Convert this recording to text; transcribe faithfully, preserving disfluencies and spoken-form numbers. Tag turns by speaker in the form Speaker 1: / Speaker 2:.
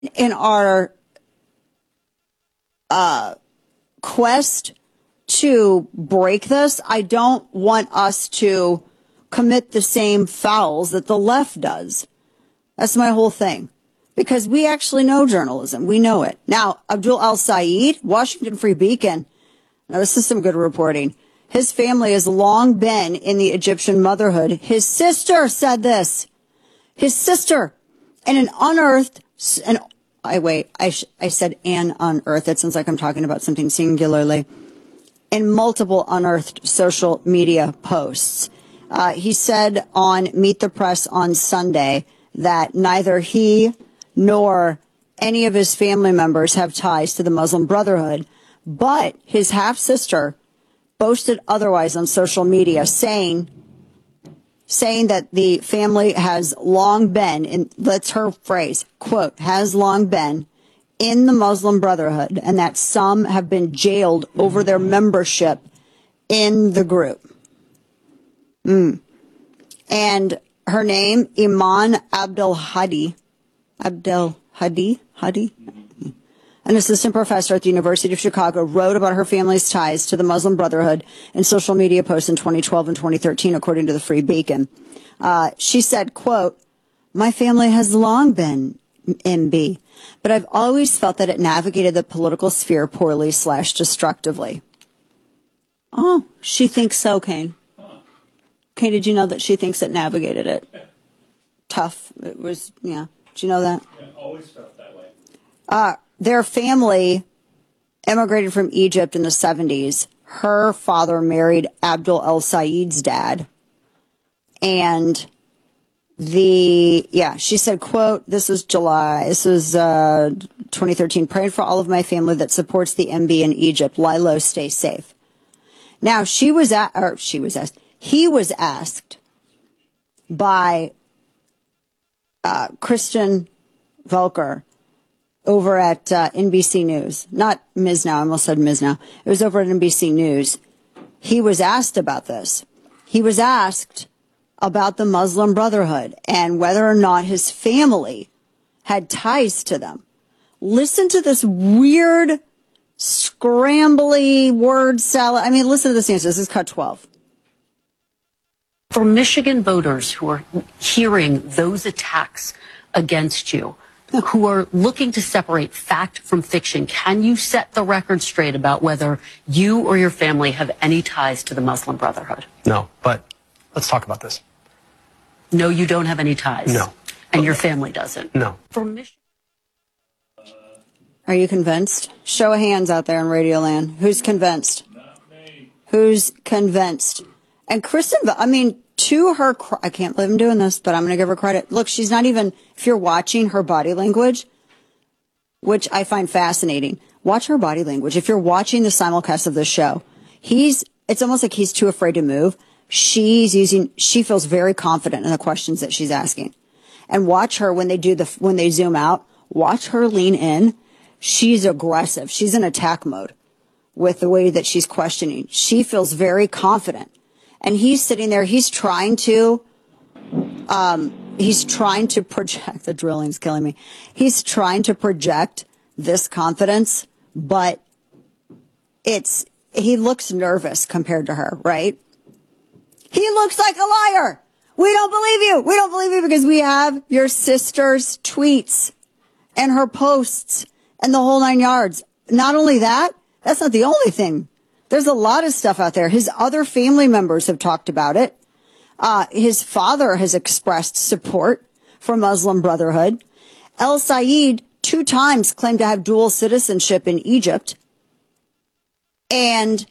Speaker 1: in our uh, quest to break this, I don't want us to commit the same fouls that the left does. That's my whole thing. Because we actually know journalism. We know it. Now, Abdul El-Sayed, Washington Free Beacon. Now, this is some good reporting. His family has long been in the Egyptian motherhood. His sister said this. His sister. And an unearthed, and I wait, I, sh- I said an unearthed. It sounds like I'm talking about something singularly. In multiple unearthed social media posts. Uh, he said on Meet the Press on Sunday that neither he nor any of his family members have ties to the Muslim Brotherhood, but his half-sister boasted otherwise on social media, saying saying that the family has long been, and that's her phrase, quote, has long been in the Muslim Brotherhood, and that some have been jailed over their membership in the group. Mm. And her name, Iman Abdel Hadi, Abdel Hadi, Hadi, an assistant professor at the University of Chicago, wrote about her family's ties to the Muslim Brotherhood in social media posts in twenty twelve and twenty thirteen, according to the Free Beacon. Uh, she said, quote, my family has long been M B, but I've always felt that it navigated the political sphere poorly slash destructively. Oh, she thinks so, Kane. Kane, did you know that she thinks it navigated it? Tough. It was, yeah. Did you know that?
Speaker 2: Yeah, always felt that way.
Speaker 1: Uh, their family immigrated from Egypt in the seventies. Her father married Abdul El-Sayed's dad. And the, yeah, she said, quote, this was July, this was uh, twenty thirteen, praying for all of my family that supports the M B in Egypt. Lilo, stay safe. Now, she was at, or she was asked, he was asked by uh, Kristen Volker over at uh, N B C News, not Miz Now, I almost said Miz Now. It was over at N B C News. He was asked about this. He was asked about the Muslim Brotherhood and whether or not his family had ties to them. Listen to this weird, scrambly word salad. I mean, listen to this answer. This is cut twelve.
Speaker 3: For Michigan voters who are hearing those attacks against you, who are looking to separate fact from fiction, can you set the record straight about whether you or your family have any ties to the Muslim Brotherhood?
Speaker 4: No, but let's talk about this.
Speaker 3: No, you don't have any ties?
Speaker 4: No.
Speaker 3: And your family doesn't?
Speaker 4: No.
Speaker 3: For Mich-
Speaker 1: Are you convinced? Show of hands out there in Radio Land. Who's convinced?
Speaker 2: Not me.
Speaker 1: Who's convinced? And Kristen, I mean, to her, I can't believe I'm doing this, but I'm going to give her credit. Look, she's not even, if you're watching her body language, which I find fascinating, watch her body language. If you're watching the simulcast of this show, he's, it's almost like he's too afraid to move. She's using, she feels very confident in the questions that she's asking. And watch her when they do the, when they zoom out, watch her lean in. She's aggressive. She's in attack mode with the way that she's questioning. She feels very confident. And he's sitting there, he's trying to, um, he's trying to project, the drilling's killing me. He's trying to project this confidence, but it's, he looks nervous compared to her, right? He looks like a liar. We don't believe you. We don't believe you because we have your sister's tweets and her posts and the whole nine yards. Not only that, that's not the only thing. There's a lot of stuff out there. His other family members have talked about it. Uh, his father has expressed support for Muslim Brotherhood. El-Sayed two times claimed to have dual citizenship in Egypt. And